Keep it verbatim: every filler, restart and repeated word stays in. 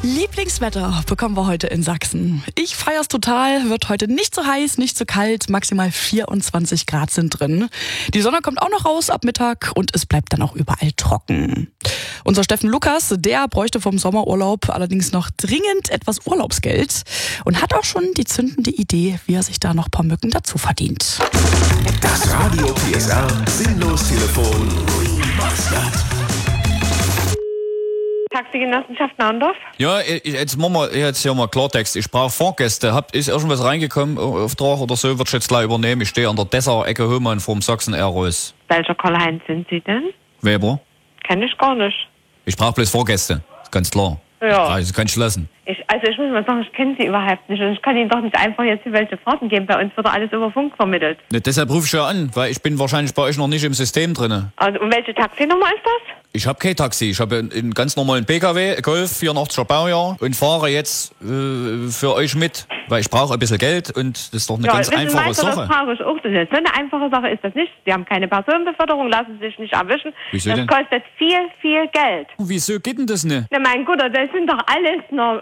Lieblingswetter bekommen wir heute in Sachsen. Ich feier's total, wird heute nicht so heiß, nicht so kalt, maximal vierundzwanzig Grad sind drin. Die Sonne kommt auch noch raus ab Mittag und es bleibt dann auch überall trocken. Unser Steffen Lukas, der bräuchte vom Sommerurlaub allerdings noch dringend etwas Urlaubsgeld und hat auch schon die zündende Idee, wie er sich da noch ein paar Mücken dazu verdient. Das Radio P S R Sinnlos-Telefon Remastered. Taxigenossenschaft Naundorf. Ja, jetzt machen wir jetzt hier mal Klartext. Ich brauche Fahrgäste. Habt, ist irgendwas reingekommen, Auftrag oder so? Wird ich jetzt gleich übernehmen. Ich stehe an der Dessau-Ecke Höhmann vorm Sachsen-Air raus. Welcher Karl-Heinz sind Sie denn? Weber? Kenn ich gar nicht. Ich brauche bloß Fahrgäste. Ist ganz klar. Ja. Also kann ich lassen. Ich, also ich muss mal sagen, ich kenne Sie überhaupt nicht. Und ich kann Ihnen doch nicht einfach jetzt hier welche Fahrten geben. Bei uns wird doch alles über Funk vermittelt. Ne, deshalb rufe ich ja an, weil ich bin wahrscheinlich bei euch noch nicht im System drin. Also, und welche Taxinummer ist das? Ich habe kein Taxi. Ich habe einen ganz normalen P K W, Golf, vierundachtziger Baujahr und fahre jetzt äh, für euch mit, weil ich brauche ein bisschen Geld und das ist doch eine ja, ganz einfache Meister, Sache. Das frage ich auch. Das ist so eine einfache Sache ist das nicht. Sie haben keine Personenbeförderung, lassen sich nicht erwischen. Wieso das denn? kostet viel, viel Geld. Wieso geht denn das nicht? Na mein Gott, das sind doch alles nur